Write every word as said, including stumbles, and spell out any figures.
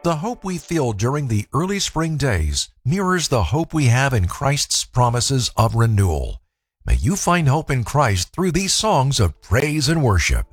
The hope we feel during the early spring days mirrors the hope we have in Christ's promises of renewal. May you find hope in Christ through these songs of praise and worship.